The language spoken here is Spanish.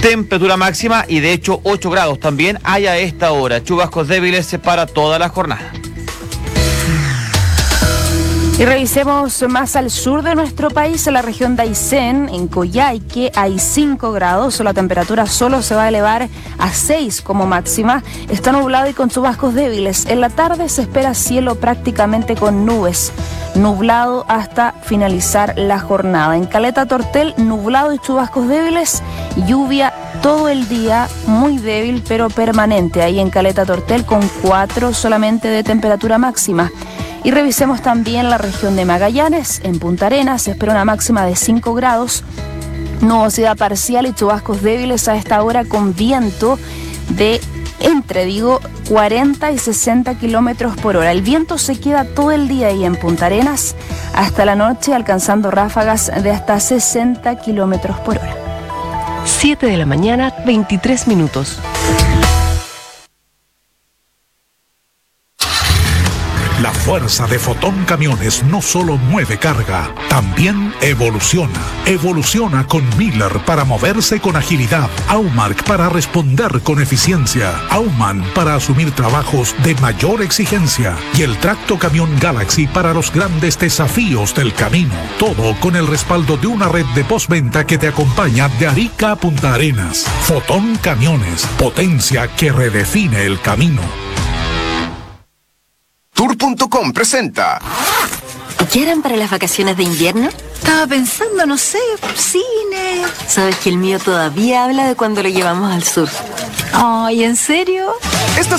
Temperatura máxima y de hecho 8 grados también hay a esta hora. Chubascos débiles para toda la jornada. Y revisemos más al sur de nuestro país, en la región de Aysén, en Coyhaique, hay 5 grados, la temperatura solo se va a elevar a 6 como máxima. Está nublado y con chubascos débiles. En la tarde se espera cielo prácticamente con nubes, nublado hasta finalizar la jornada. En Caleta Tortel, nublado y chubascos débiles, lluvia todo el día, muy débil pero permanente. Ahí en Caleta Tortel con 4 solamente de temperatura máxima. Y revisemos también la región de Magallanes. En Punta Arenas se espera una máxima de 5 grados, nubosidad parcial y chubascos débiles a esta hora con viento de entre 40 y 60 kilómetros por hora. El viento se queda todo el día ahí en Punta Arenas hasta la noche, alcanzando ráfagas de hasta 60 kilómetros por hora. 7 de la mañana, 23 minutos. La fuerza de Fotón Camiones no solo mueve carga, también evoluciona. Evoluciona con Miller para moverse con agilidad, Aumark para responder con eficiencia, Aumann para asumir trabajos de mayor exigencia y el Tracto Camión Galaxy para los grandes desafíos del camino. Todo con el respaldo de una red de postventa que te acompaña de Arica a Punta Arenas. Fotón Camiones, potencia que redefine el camino. Tour.com presenta. ¿Qué harán para las vacaciones de invierno? Estaba pensando, no sé, cine. ¿Sabes que el mío todavía habla de cuando lo llevamos al sur? Ay, ¿en serio? Esta